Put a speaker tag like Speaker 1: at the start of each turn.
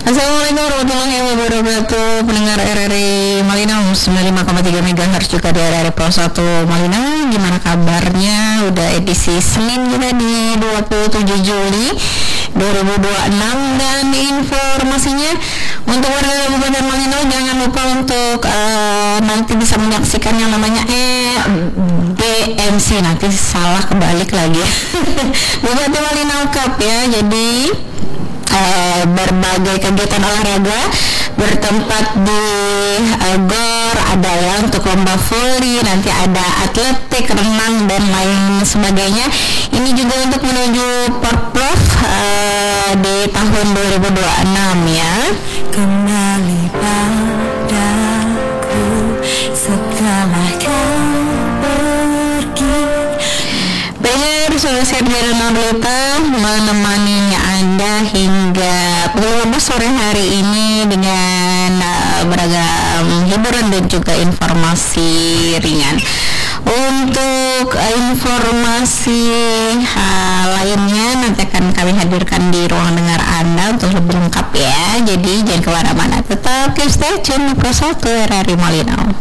Speaker 1: Assalamualaikum warahmatullahi wabarakatuh. Pendengar RRI Malinau 95,3 MHz juga di RRI Pro 1 Malinau. Gimana kabarnya? Udah edisi Senin juga di 27 Juli 2026. Dan informasinya untuk warga Kabupaten Malinau, jangan lupa untuk nanti bisa menyaksikan yang namanya BMC. Nanti salah kebalik lagi. Bupati Malinau Cup ya. Jadi berbagai kegiatan olahraga bertempat di GOR, ada ya untuk lomba voli, nanti ada atletik, renang dan lain sebagainya. Ini juga untuk menuju Porprov di tahun 2026 ya.
Speaker 2: Kembali padaku setelah kau pergi.
Speaker 1: Benar, Sulawesi Nurlita menemani Anda hingga pukul 12 sore hari ini dengan beragam hiburan dan juga informasi ringan. Untuk informasi lainnya nanti akan kami hadirkan di ruang dengar Anda untuk lebih lengkap ya. Jadi jangan kemana-mana, tetap stay tune di Pro 1 RRI Malinau.